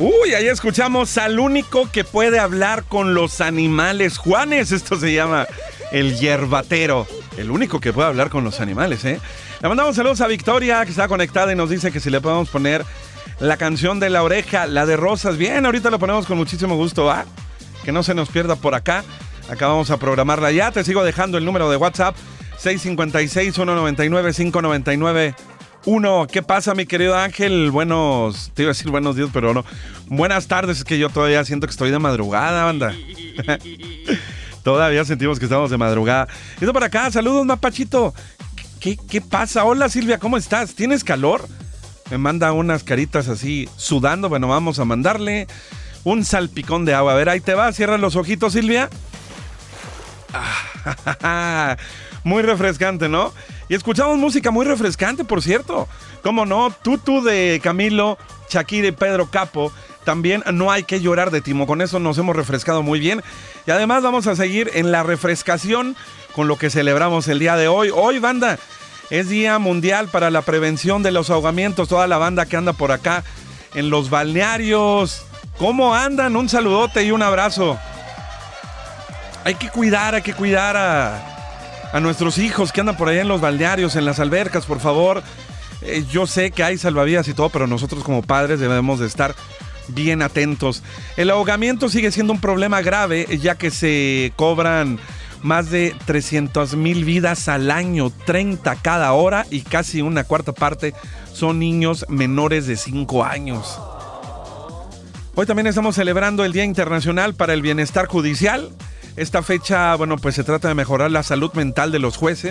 Uy, ahí escuchamos al único que puede hablar con los animales. Juanes, esto se llama el yerbatero. El único que puede hablar con los animales, ¿eh? Le mandamos saludos a Victoria, que está conectada y nos dice que si le podemos poner la canción de La Oreja, la de Rosas. Bien, ahorita la ponemos con muchísimo gusto, ¿ah? Que no se nos pierda por acá. Acá vamos a programarla ya. Te sigo dejando el número de WhatsApp, 656-199-599. ¿Qué pasa, mi querido Ángel? Te iba a decir buenos días, pero no. Buenas tardes, es que yo todavía siento que estoy de madrugada, banda. Todavía sentimos que estamos de madrugada. Y para acá, saludos, Mapachito. ¿Qué pasa? Hola, Silvia, ¿cómo estás? ¿Tienes calor? Me manda unas caritas así, sudando. Bueno, vamos a mandarle un salpicón de agua. A ver, ahí te va, cierra los ojitos, Silvia. Muy refrescante, ¿no? Y escuchamos música muy refrescante, por cierto. ¿Cómo no? Tutu de Camilo, Shakira y Pedro Capo. También No hay que llorar de Timo. Con eso nos hemos refrescado muy bien. Y además vamos a seguir en la refrescación con lo que celebramos el día de hoy. Hoy, banda, es Día Mundial para la Prevención de los Ahogamientos. Toda la banda que anda por acá en los balnearios. ¿Cómo andan? Un saludote y un abrazo. Hay que cuidar a nuestros hijos que andan por allá en los balnearios, en las albercas, por favor. Yo sé que hay salvavidas y todo, pero nosotros como padres debemos de estar bien atentos. El ahogamiento sigue siendo un problema grave, ya que se cobran más de 300,000 vidas al año, 30 cada hora, y casi una cuarta parte son niños menores de 5 años. Hoy también estamos celebrando el Día Internacional para el Bienestar Judicial. Esta fecha, pues se trata de mejorar la salud mental de los jueces